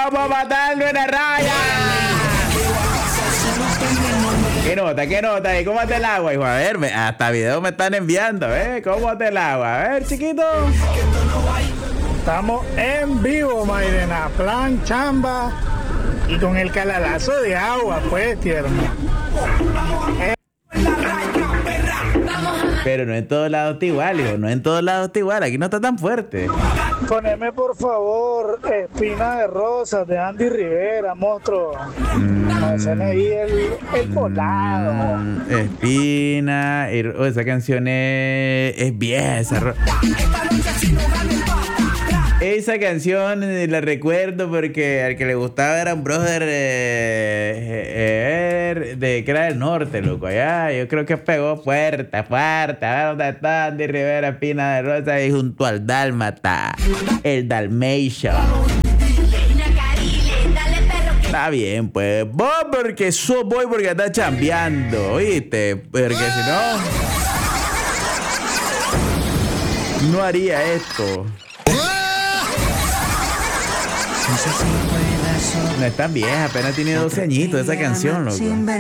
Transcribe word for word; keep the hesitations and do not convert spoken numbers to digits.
vamos a matarlo en la raya. ¿Qué nota? ¿Qué nota? ¿Y cómo te el agua, hijo? A ver, me, hasta videos me están enviando, ¿eh? ¿Cómo te el agua? A ver, chiquito. Estamos en vivo, Mairena. Plan chamba y con el calalazo de agua, pues, tierno. Eh. Pero no en todos lados está igual, hijo. No en todos lados está igual. Aquí no está tan fuerte. Poneme, por favor, Espina de Rosas de Andy Rivera, monstruo. Mm. No, se me di el, el volado. Mm, Espina. Y, oh, esa canción es, es vieja. Esa, esa canción la recuerdo porque al que le gustaba era un brother eh, eh, de que era del norte, loco. Allá yo creo que pegó fuerte, fuerte. A ver dónde está Andy Rivera, Espina de Rosa, y junto al Dálmata, el Dalmatian. Está bien, pues. Vos porque sos voy porque estás chambeando, ¿oíste? Porque si no, no haría esto. No es tan vieja, apenas tiene doce añitos esa canción, loco.